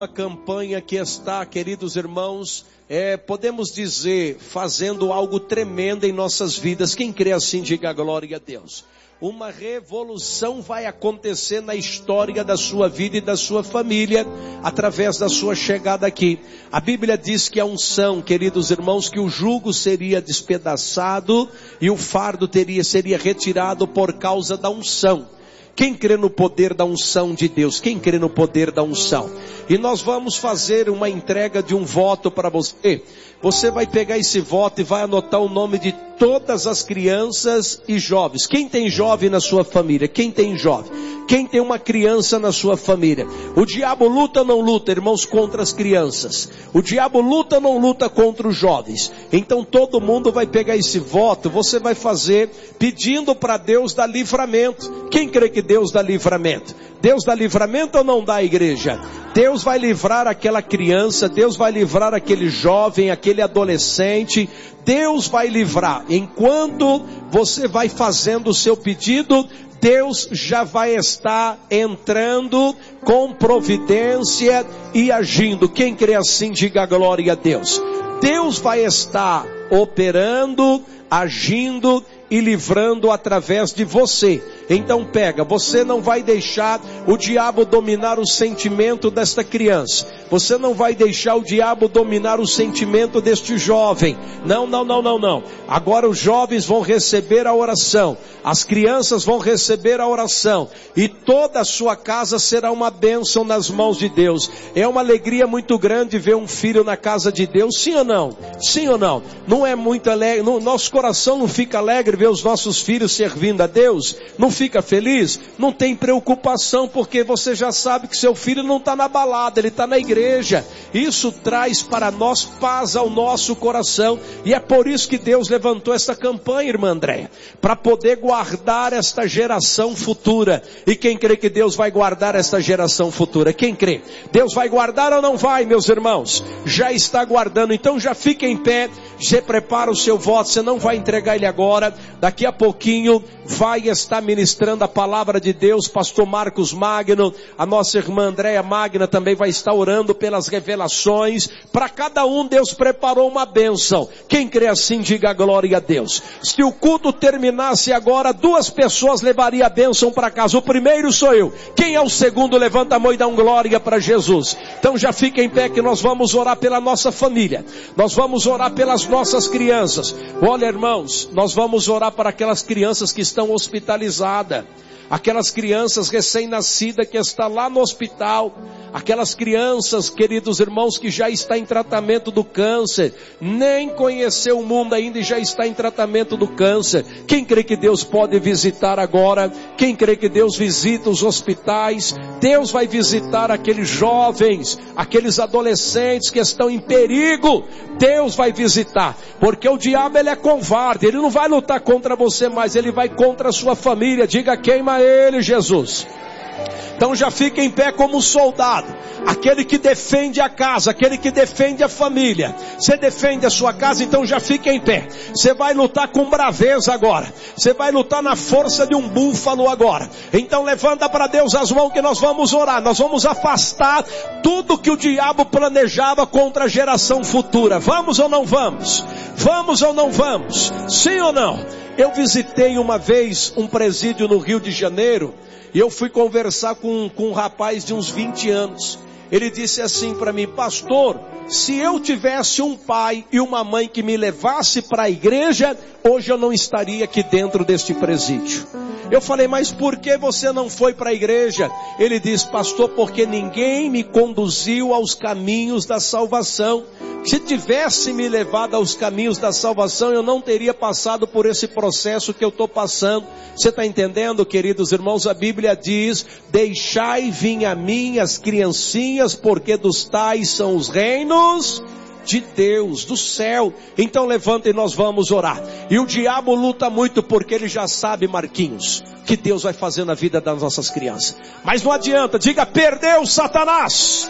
Uma campanha que está, queridos irmãos, podemos dizer, fazendo algo tremendo em nossas vidas. Quem crê assim, diga glória a Deus. Uma revolução vai acontecer na história da sua vida e da sua família, através da sua chegada aqui. A Bíblia diz que a unção, queridos irmãos, que o jugo seria despedaçado e o fardo seria retirado por causa da unção. Quem crê no poder da unção de Deus? Quem crê no poder da unção? E nós vamos fazer uma entrega de um voto para você. Você vai pegar esse voto e vai anotar o nome de todas as crianças e jovens. Quem tem jovem na sua família? Quem tem jovem? Quem tem uma criança na sua família? O diabo luta ou não luta, irmãos, contra as crianças? O diabo luta ou não luta contra os jovens? Então todo mundo vai pegar esse voto, você vai fazer pedindo para Deus dar livramento. Quem crê que Deus dá livramento? Deus dá livramento ou não dá, igreja? Deus vai livrar aquela criança, Deus vai livrar aquele jovem, aquele adolescente, Deus vai livrar. Enquanto você vai fazendo o seu pedido, Deus já vai estar entrando com providência e agindo. Quem crê assim, diga glória a Deus. Deus vai estar operando, agindo e livrando através de você. Então pega, você não vai deixar o diabo dominar o sentimento desta criança. Você não vai deixar o diabo dominar o sentimento deste jovem. Não. Agora os jovens vão receber a oração. As crianças vão receber a oração. E toda a sua casa será uma bênção nas mãos de Deus. É uma alegria muito grande ver um filho na casa de Deus. Sim ou não? Sim ou não? Não é muito alegre? Nosso coração não fica alegre ver os nossos filhos servindo a Deus? Não fica feliz? Não tem preocupação, porque você já sabe que seu filho não está na balada, ele está na igreja. Isso traz para nós paz ao nosso coração, e é por isso que Deus levantou essa campanha, irmã Andréia, para poder guardar esta geração futura. E quem crê que Deus vai guardar esta geração futura? Quem crê? Deus vai guardar ou não vai, meus irmãos? Já está guardando. Então já fica em pé, já prepara o seu voto. Você não vai entregar ele agora, daqui a pouquinho vai estar ministrando a palavra de Deus, pastor Marcos Magno, a nossa irmã Andréia Magna também vai estar orando pelas revelações. Para cada um Deus preparou uma bênção. Quem crê assim, diga glória a Deus. Se o culto terminasse agora, 2 pessoas levariam a bênção para casa. O primeiro sou eu. Quem é o segundo? Levanta a mão e dá um glória para Jesus. Então já fica em pé que nós vamos orar pela nossa família. Nós vamos orar pelas nossas crianças. Olha, irmãos, nós vamos orar para aquelas crianças que estão hospitalizadas. Aquelas crianças recém-nascidas que estão lá no hospital. Aquelas crianças, queridos irmãos, que já está em tratamento do câncer. Nem conheceu o mundo ainda e já está em tratamento do câncer. Quem crê que Deus pode visitar agora? Quem crê que Deus visita os hospitais? Deus vai visitar aqueles jovens, aqueles adolescentes que estão em perigo. Deus vai visitar. Porque o diabo, ele é covarde. Ele não vai lutar contra você, mas ele vai contra a sua família. Diga, queima ele, Jesus. Então já fica em pé como um soldado, aquele que defende a casa, aquele que defende a família. Você defende a sua casa, então já fica em pé. Você vai lutar com braveza agora. Você vai lutar na força de um búfalo agora. Então levanta para Deus as mãos que nós vamos orar. Nós vamos afastar tudo que o diabo planejava contra a geração futura. Vamos ou não vamos? Vamos ou não vamos? Sim ou não? Eu visitei uma vez um presídio no Rio de Janeiro. E eu fui conversar com um rapaz de uns 20 anos. Ele disse assim para mim: pastor, se eu tivesse um pai e uma mãe que me levasse para a igreja, hoje eu não estaria aqui dentro deste presídio. Eu falei: mas por que você não foi para a igreja? Ele disse: pastor, porque ninguém me conduziu aos caminhos da salvação. Se tivesse me levado aos caminhos da salvação, eu não teria passado por esse processo que eu estou passando. Você está entendendo, queridos irmãos? A Bíblia diz: deixai vir a mim as criancinhas, porque dos tais são os reinos de Deus, do céu. Então levanta e nós vamos orar. E o diabo luta muito, porque ele já sabe, Marquinhos, que Deus vai fazer na vida das nossas crianças. Mas não adianta, diga: perdeu, Satanás.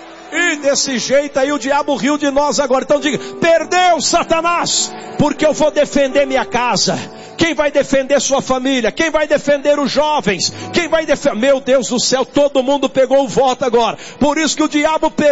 E desse jeito aí o diabo riu de nós agora. Então diga: perdeu, Satanás, porque eu vou defender minha casa. Quem vai defender sua família? Quem vai defender os jovens? Quem vai defender? Meu Deus do céu, todo mundo pegou o voto agora. Por isso que o diabo